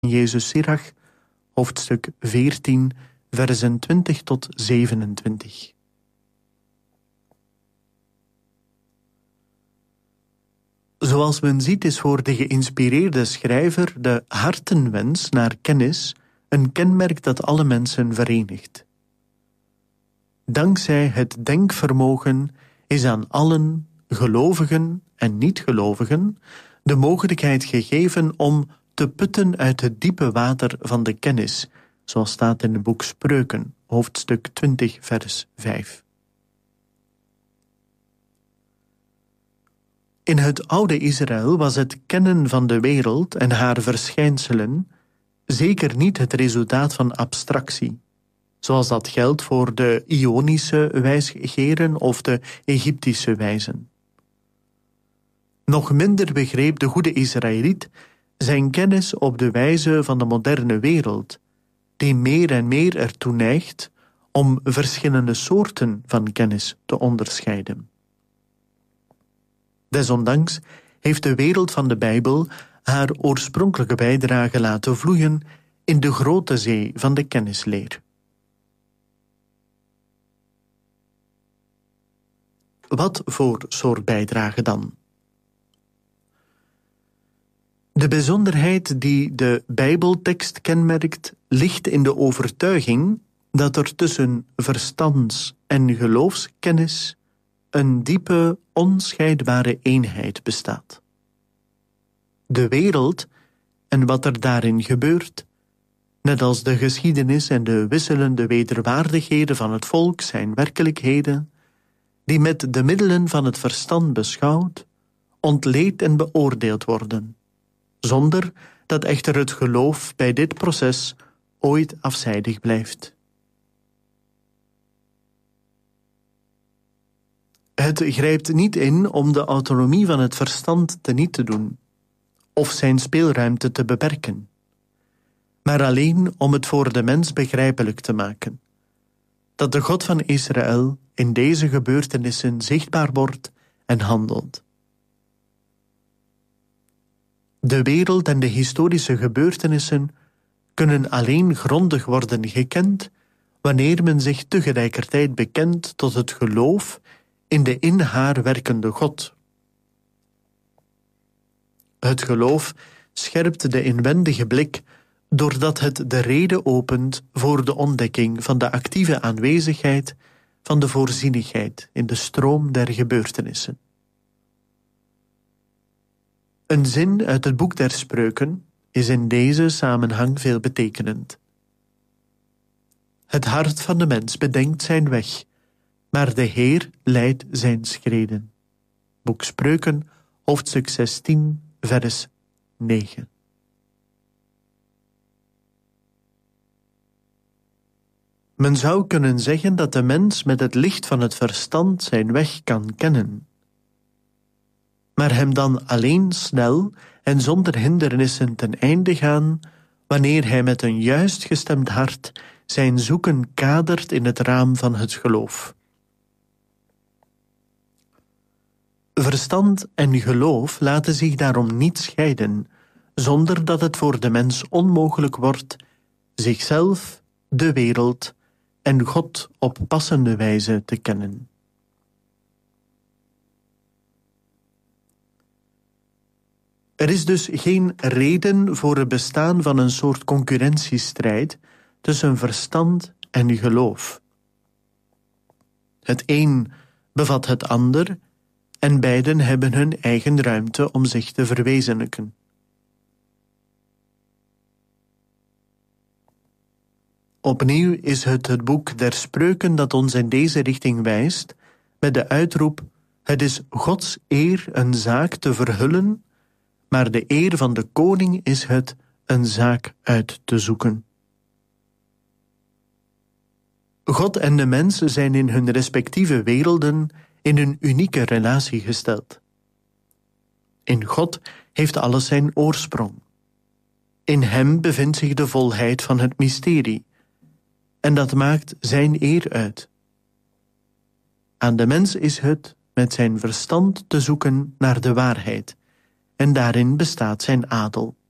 Jezus Sirach, hoofdstuk 14, versen 20 tot 27. Zoals men ziet is voor de geïnspireerde schrijver de hartenwens naar kennis een kenmerk dat alle mensen verenigt. Dankzij het denkvermogen is aan allen, gelovigen en niet-gelovigen, de mogelijkheid gegeven om te putten uit het diepe water van de kennis, zoals staat in het boek Spreuken, hoofdstuk 20, vers 5. In het oude Israël was het kennen van de wereld en haar verschijnselen zeker niet het resultaat van abstractie, zoals dat geldt voor de Ionische wijsgeren of de Egyptische wijzen. Nog minder begreep de goede Israëliet zijn kennis op de wijze van de moderne wereld, die meer en meer ertoe neigt om verschillende soorten van kennis te onderscheiden. Desondanks heeft de wereld van de Bijbel haar oorspronkelijke bijdrage laten vloeien in de grote zee van de kennisleer. Wat voor soort bijdrage dan? De bijzonderheid die de Bijbeltekst kenmerkt, ligt in de overtuiging dat er tussen verstands- en geloofskennis een diepe, onscheidbare eenheid bestaat. De wereld en wat er daarin gebeurt, net als de geschiedenis en de wisselende wederwaardigheden van het volk, zijn werkelijkheden die met de middelen van het verstand beschouwd, ontleed en beoordeeld worden, zonder dat echter het geloof bij dit proces ooit afzijdig blijft. Het grijpt niet in om de autonomie van het verstand teniet te doen, of zijn speelruimte te beperken, maar alleen om het voor de mens begrijpelijk te maken, dat de God van Israël in deze gebeurtenissen zichtbaar wordt en handelt. De wereld en de historische gebeurtenissen kunnen alleen grondig worden gekend wanneer men zich tegelijkertijd bekent tot het geloof in de in haar werkende God. Het geloof scherpt de inwendige blik doordat het de reden opent voor de ontdekking van de actieve aanwezigheid van de voorzienigheid in de stroom der gebeurtenissen. Een zin uit het boek der Spreuken is in deze samenhang veelbetekenend. Het hart van de mens bedenkt zijn weg, maar de Heer leidt zijn schreden. Boek Spreuken, hoofdstuk 16, vers 9. Men zou kunnen zeggen dat de mens met het licht van het verstand zijn weg kan kennen, maar hem dan alleen snel en zonder hindernissen ten einde gaan wanneer hij met een juist gestemd hart zijn zoeken kadert in het raam van het geloof. Verstand en geloof laten zich daarom niet scheiden, zonder dat het voor de mens onmogelijk wordt zichzelf, de wereld en God op passende wijze te kennen. Er is dus geen reden voor het bestaan van een soort concurrentiestrijd tussen verstand en geloof. Het een bevat het ander en beiden hebben hun eigen ruimte om zich te verwezenlijken. Opnieuw is het boek der Spreuken dat ons in deze richting wijst, met de uitroep: het is Gods eer een zaak te verhullen, maar de eer van de koning is het een zaak uit te zoeken. God en de mens zijn in hun respectieve werelden in een unieke relatie gesteld. In God heeft alles zijn oorsprong. In hem bevindt zich de volheid van het mysterie, en dat maakt zijn eer uit. Aan de mens is het met zijn verstand te zoeken naar de waarheid, en daarin bestaat zijn adel.